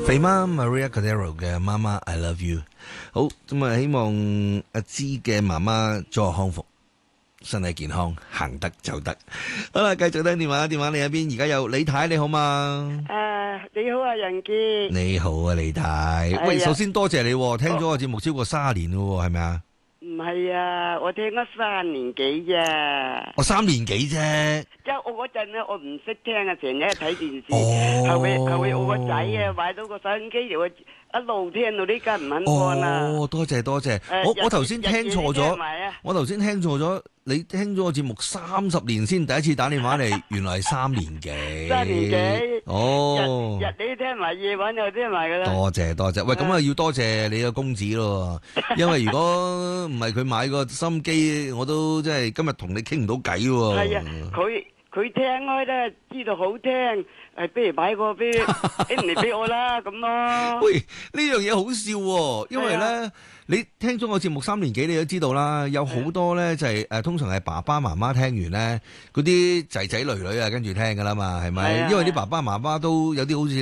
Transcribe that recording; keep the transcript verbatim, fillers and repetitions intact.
肥媽 Maria Cordero 嘅媽媽 I love you。好，咁啊，希望阿芝嘅媽媽早日康復，身體健康，行得走得。好啦，繼續聽電話，電話你喺邊？而家有李太，你好嘛？ 誒，你好啊，仁傑。 你好啊，李太。喂，首先多謝你，聽咗個節目超過卅年咯，係咪啊？ 唔係啊，我聽咗三年幾咋。 我三年幾啫。 即係我嗰陣咧，我唔識聽啊，成日睇電視。 哦。 後尾後尾我個仔啊買到個收音機，我一路聽到呢家唔肯放啦。 哦，多謝多謝。我我頭先聽錯咗，我頭先聽錯咗。你聽咗個節目三十年先第一次打電話嚟，原來係三年幾。 三年幾。 哦。 日日你聽埋，夜晚又聽埋噶啦。 多謝多謝。喂，咁啊要多謝你個公子咯，因為如果唔係佢買個心機，我都即係今日同你傾唔到偈喎。 係啊，佢佢聽開咧，知道好聽，誒，不如買個俾俾嚟俾我啦，咁咯。 喂，呢樣嘢好笑喎，因為咧。你聽咗我節目三年幾，你都知道啦，有好多咧就係誒，通常係爸爸媽媽聽完咧，嗰啲仔仔女女啊跟住聽噶啦嘛，係咪？因為啲爸爸媽媽都有啲好似